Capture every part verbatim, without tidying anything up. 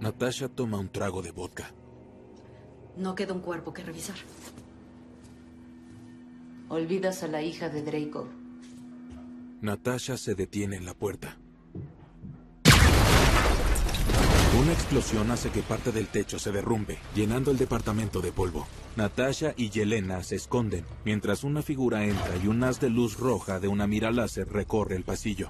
Natasha toma un trago de vodka. No queda un cuerpo que revisar. Olvidas a la hija de Dreykov. Natasha se detiene en la puerta. Una explosión hace que parte del techo se derrumbe, llenando el departamento de polvo. Natasha y Yelena se esconden, mientras una figura entra y un haz de luz roja de una mira láser recorre el pasillo.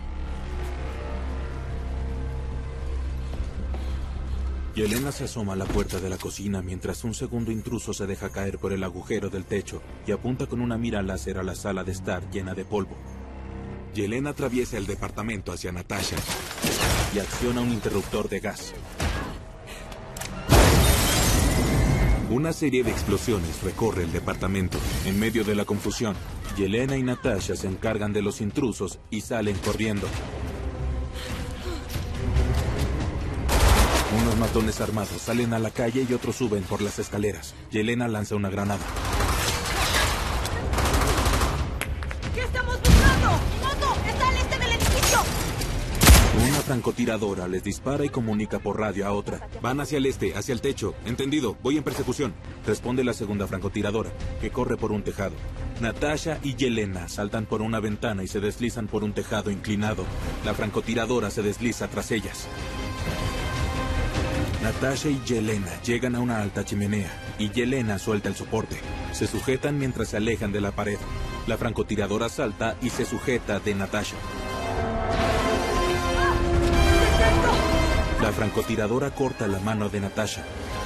Yelena se asoma a la puerta de la cocina mientras un segundo intruso se deja caer por el agujero del techo y apunta con una mira láser a la sala de estar llena de polvo. Yelena atraviesa el departamento hacia Natasha y acciona un interruptor de gas. Una serie de explosiones recorre el departamento. En medio de la confusión, Yelena y Natasha se encargan de los intrusos y salen corriendo. Unos matones armados salen a la calle y otros suben por las escaleras. Yelena lanza una granada. ¿Qué estamos buscando? ¡Moto! ¡Está al este del edificio! Una francotiradora les dispara y comunica por radio a otra. Van hacia el este, hacia el techo. Entendido, voy en persecución. Responde la segunda francotiradora, que corre por un tejado. Natasha y Yelena saltan por una ventana y se deslizan por un tejado inclinado. La francotiradora se desliza tras ellas. Natasha y Yelena llegan a una alta chimenea y Yelena suelta el soporte. Se sujetan mientras se alejan de la pared. La francotiradora salta y se sujeta de Natasha. La francotiradora corta la mano de Natasha.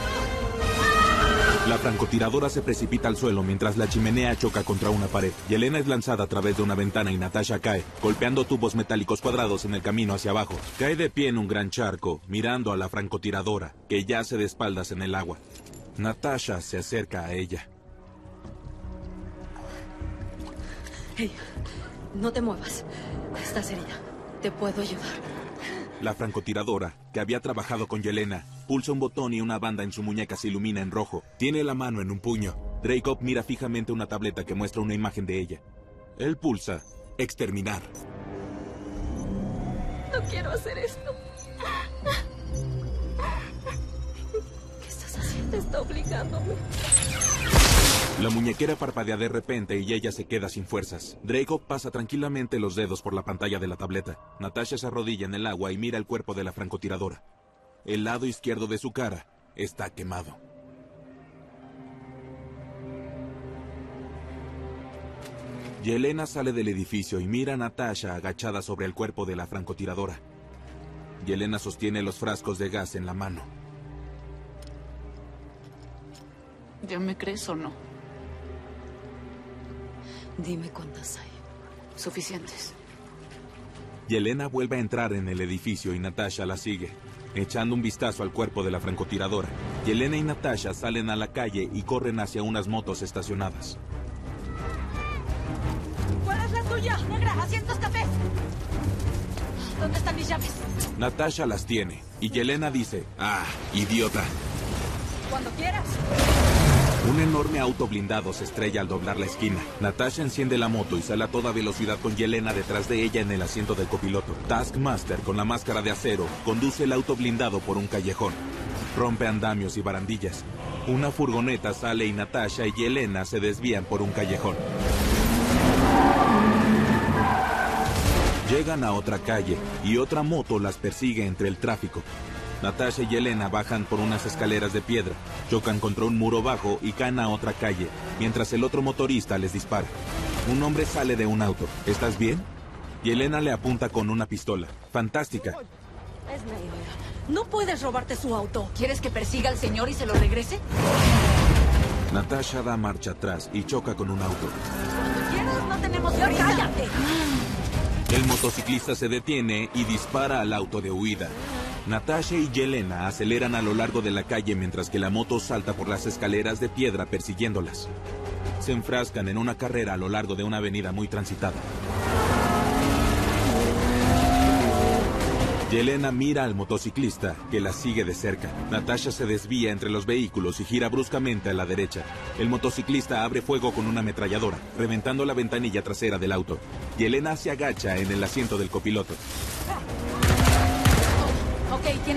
La francotiradora se precipita al suelo mientras la chimenea choca contra una pared. Yelena es lanzada a través de una ventana y Natasha cae, golpeando tubos metálicos cuadrados en el camino hacia abajo. Cae de pie en un gran charco, mirando a la francotiradora, que yace de espaldas en el agua. Natasha se acerca a ella. Hey, no te muevas. Estás herida. Te puedo ayudar. La francotiradora, que había trabajado con Yelena, pulsa un botón y una banda en su muñeca se ilumina en rojo. Tiene la mano en un puño. Dreykov mira fijamente una tableta que muestra una imagen de ella. Él pulsa exterminar. No quiero hacer esto. ¿Qué estás haciendo? Está obligándome. La muñequera parpadea de repente y ella se queda sin fuerzas. Dreykov pasa tranquilamente los dedos por la pantalla de la tableta. Natasha se arrodilla en el agua y mira el cuerpo de la francotiradora. El lado izquierdo de su cara está quemado. Yelena sale del edificio y mira a Natasha agachada sobre el cuerpo de la francotiradora. Yelena sostiene los frascos de gas en la mano. ¿Ya me crees o no? Dime cuántas hay. Suficientes. Yelena vuelve a entrar en el edificio y Natasha la sigue, echando un vistazo al cuerpo de la francotiradora. Yelena y Natasha salen a la calle y corren hacia unas motos estacionadas. ¿Cuál es la tuya? Negra, asientos cafés. ¿Dónde están mis llaves? Natasha las tiene y Yelena dice, ¡ah, idiota! Cuando quieras. Un enorme auto blindado se estrella al doblar la esquina. Natasha enciende la moto y sale a toda velocidad con Yelena detrás de ella en el asiento del copiloto. Taskmaster, con la máscara de acero, conduce el auto blindado por un callejón. Rompe andamios y barandillas. Una furgoneta sale y Natasha y Yelena se desvían por un callejón. Llegan a otra calle y otra moto las persigue entre el tráfico. Natasha y Yelena bajan por unas escaleras de piedra, chocan contra un muro bajo y caen a otra calle, mientras el otro motorista les dispara. Un hombre sale de un auto. ¿Estás bien? Yelena le apunta con una pistola. Fantástica. Es medio. No puedes robarte su auto. ¿Quieres que persiga al señor y se lo regrese? Natasha da marcha atrás y choca con un auto. Cuando quieras, no tenemos prisa. ¡Cállate! El motociclista se detiene y dispara al auto de huida. Natasha y Yelena aceleran a lo largo de la calle mientras que la moto salta por las escaleras de piedra persiguiéndolas. Se enfrascan en una carrera a lo largo de una avenida muy transitada. Yelena mira al motociclista, que la sigue de cerca. Natasha se desvía entre los vehículos y gira bruscamente a la derecha. El motociclista abre fuego con una ametralladora, reventando la ventanilla trasera del auto. Yelena se agacha en el asiento del copiloto. Ok,